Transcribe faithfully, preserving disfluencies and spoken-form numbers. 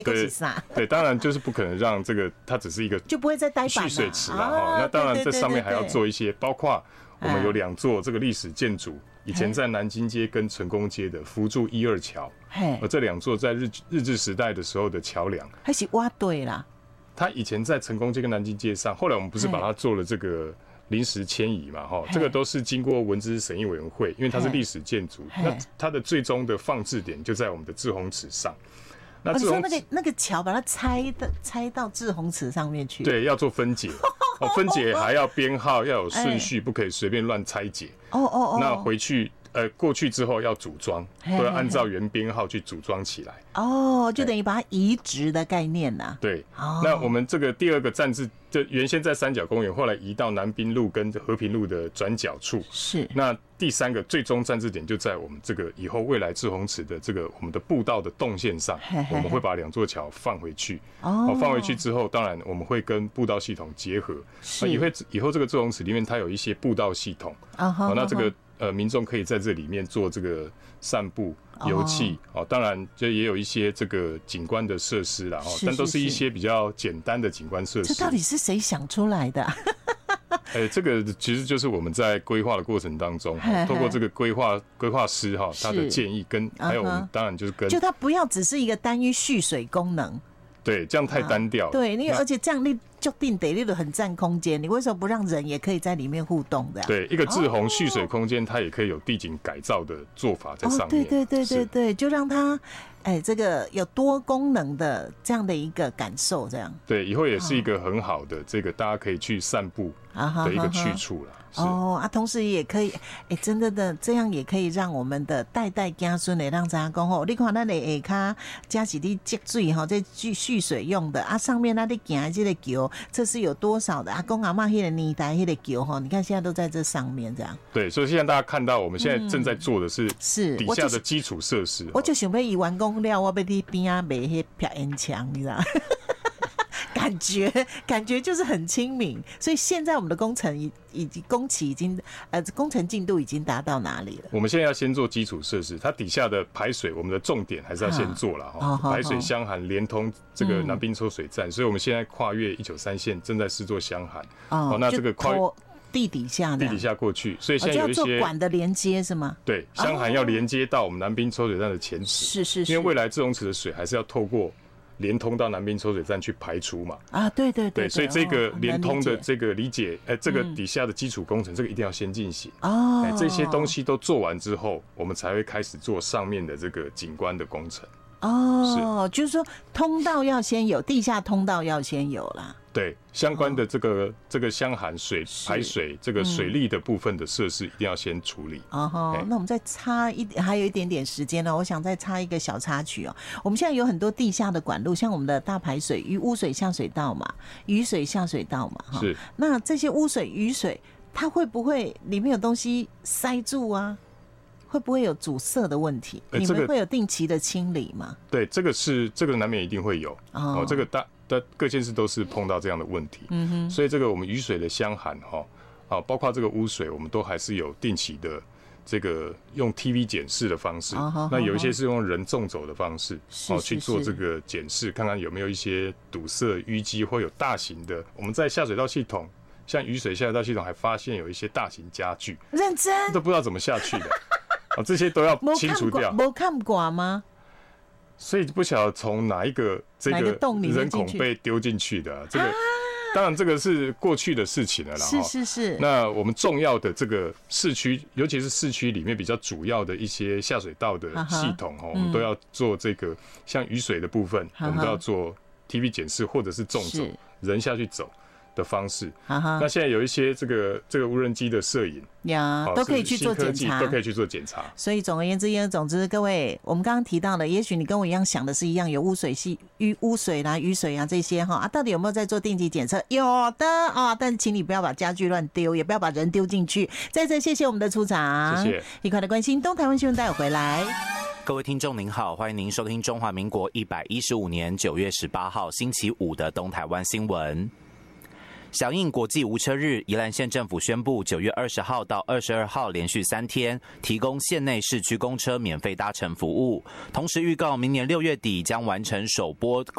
对对，当然就是不可能让这个它只是一个就不会再呆板蓄水池了哈、 啊。 那当然对对对对这上面还要做一些，包括我们有两座这个历史建筑，以前在南京街跟成功街的福柱一二桥，而这两座在日日治时代的时候的桥梁， 还是挖对啦。 它以前在成功街跟南京街上，后来我们不是把它做了这个临时迁移嘛，哈，这个都是经过文资审议委员会，因为它是历史建筑，那它的最终的放置点就在我们的滞洪池上。 那你说那个那个桥把它拆的拆到滞洪池上面去？ 对，要做分解，哦，分解还要编号，要有顺序，不可以随便乱拆解。 哦哦哦， 那回去。呃，过去之后要组装，都要按照原编号去组装起来。 哦，就等于把它移植的概念呐、啊。 对，哦、那我们这个第二个站置，就原先在三角公园，后来移到南滨路跟和平路的转角处。 是。 那第三个最终站置点就在我们这个以后未来滞洪池的这个我们的步道的动线上，嘿嘿嘿我们会把两座桥放回去。哦。放回去之后，当然我们会跟步道系统结合。是。以后以后这个滞洪池里面它有一些步道系统。哦。哦那这个。呃，民众可以在这里面做这个散步、游憩哦，当然就也有一些这个景观的设施啦，哦，但都是一些比较简单的景观设施。 这到底是谁想出来的、啊？ 哎、欸，这个其实就是我们在规划的过程当中，透过这个规划规划师哈他的建议跟，还有我们当然就是跟， 就它不要只是一个单一蓄水功能。 对，这样太单调、啊。 对，因为而且这样你就定得你都很占空间，你为什么不让人也可以在里面互动的？ 对，一个滞洪蓄水空间，它也可以有地景改造的做法在上面。哦、 对对对对对，就让它哎这个有多功能的这样的一个感受，这样。 对，以后也是一个很好的这个大家可以去散步的一个去处了。 哦啊，同时也可以，哎、欸，真的的，这样也可以让我们的代代子孙的让大家讲吼，你看那里下骹加起的积水哈，这蓄蓄水用的啊，上面那里行的这个桥，这是有多少的阿公阿嬷那个年代那个桥哈？你看现在都在这上面这样。 对，所以现在大家看到我们现在正在做的是是底下的基础设施、嗯， 我就想要以完工了，我要去边啊买迄漂烟墙，你知道。感觉感觉就是很亲民，所以现在我们的工程已已经工期已经呃工程进度已经达到哪里了？ 我们现在要先做基础设施，它底下的排水，我们的重点还是要先做了哈。排水箱涵连通这个南滨抽水站、嗯，所以我们现在跨越一九三线正在试做箱涵。哦，那这个跨越地底下的地底下过去，所以现在有一些、 哦、要做管的连接是吗？ 对，箱涵要连接到我们南滨抽水站的前池， 是是是， 因为未来滞洪池的水还是要透过。连通到南滨抽水站去排除嘛？ 啊，对对 对, 对， 所以这个连通的这个理解，哎、哦，这个底下的基础工程，嗯、这个一定要先进行哦。哎，这些东西都做完之后，我们才会开始做上面的这个景观的工程。 哦，是就是说通道要先有，地下通道要先有啦。 对，相关的这个、哦、这个箱涵水排水这个水利的部分的设施一定要先处理。 哦吼，那我们再插一点，还有一点点时间呢，我想再插一个小插曲哦。我们现在有很多地下的管路，像我们的大排水、雨污水下水道嘛，雨水下水道嘛，哈。是。那这些污水、雨水，它会不会里面有东西塞住啊？会不会有阻塞的问题？欸、你们会有定期的清理吗？ 对，这个是这个难免一定会有哦。哦这个大的各县市都是碰到这样的问题，嗯哼。所以这个我们雨水的箱涵哈，啊，包括这个污水，我们都还是有定期的这个用 T V 检视的方式。哦、那有一些是用人纵走的方式，哦去做这个检视，看看有没有一些堵塞淤积或有大型的。我们在下水道系统，像雨水下水道系统还发现有一些大型家具， 认真都不知道怎么下去的。哦，这些都要清除掉。 没看过吗？ 所以不晓得从哪一个这个人孔被丢进去的、啊，这个、啊、当然这个是过去的事情了啦。 是是是。 那我们重要的这个市区，尤其是市区里面比较主要的一些下水道的系统哈、嗯，我们都要做这个像雨水的部分，我们都要做 T V 检视或者是纵走，人下去走的方式，那现在有一些这个这个无人机的摄影呀，都可以去做检查， 都可以去做检查。 所以总而言之，言而总之，各位，我们刚刚提到了，也许你跟我一样想的是一样，有污水系、雨污水啦、雨水啊这些哈啊，到底有没有在做定期检测？有的啊，但请你不要把家具乱丢，也不要把人丢进去。再次谢谢我们的处长， 谢谢， 一块的关心，东台湾新闻带我回来。 各位听众您好，欢迎您收听中华民国一百一十五年九月十八号星期五的东台湾新闻。响应国际无车日，宜兰县政府宣布，九月二十号到二十二号连续三天提供县内市区公车免费搭乘服务，同时预告明年六月底将完成首波